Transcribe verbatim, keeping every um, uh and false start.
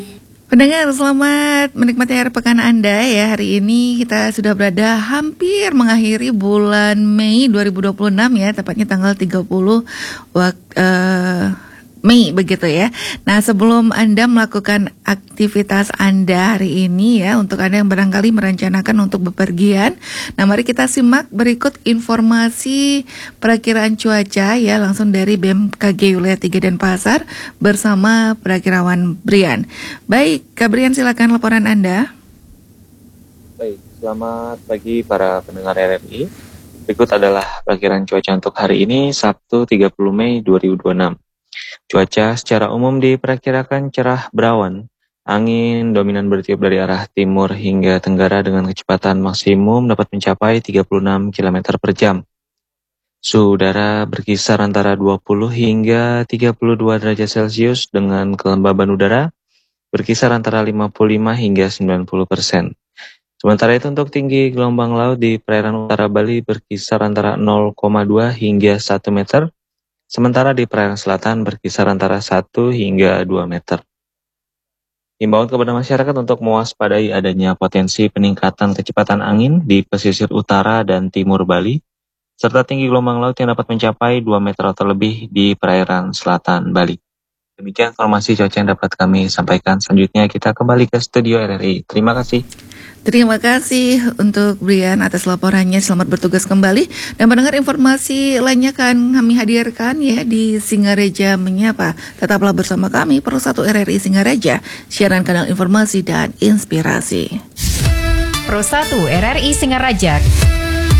Pendengar, selamat menikmati akhir pekan Anda ya. Hari ini kita sudah berada hampir mengakhiri bulan Mei dua ribu dua puluh enam ya, tepatnya tanggal tiga puluh wak, uh, Mei begitu ya. Nah, sebelum Anda melakukan aktivitas Anda hari ini ya, untuk Anda yang barangkali merencanakan untuk bepergian, nah mari kita simak berikut informasi perakiraan cuaca ya, langsung dari B M K G Wilayah tiga Denpasar bersama Perakirawan Brian. Baik, Kak Brian, silakan laporan Anda. Baik, selamat pagi para pendengar R M I. Berikut adalah perakiraan cuaca untuk hari ini, Sabtu tiga puluh Mei dua ribu dua puluh enam. Cuaca secara umum diperkirakan cerah berawan. Angin dominan bertiup dari arah timur hingga tenggara dengan kecepatan maksimum dapat mencapai tiga puluh enam kilometer per jam. Suhu udara berkisar antara dua puluh hingga tiga puluh dua derajat Celcius dengan kelembaban udara berkisar antara lima puluh lima hingga sembilan puluh persen. Sementara itu untuk tinggi gelombang laut di perairan utara Bali berkisar antara nol koma dua hingga satu meter. Sementara di perairan selatan berkisar antara satu hingga dua meter. Himbauan kepada masyarakat untuk mewaspadai adanya potensi peningkatan kecepatan angin di pesisir utara dan timur Bali, serta tinggi gelombang laut yang dapat mencapai dua meter atau lebih di perairan selatan Bali. Demikian informasi cuaca yang dapat kami sampaikan. Selanjutnya kita kembali ke studio R R I. Terima kasih. Terima kasih untuk Brian atas laporannya. Selamat bertugas kembali. Dan mendengar informasi lainnya kan kami hadirkan ya di Singareja Menyapa. Tetaplah bersama kami Pro satu R R I Singareja, siaran kanal informasi dan inspirasi. Pro satu R R I Singaraja.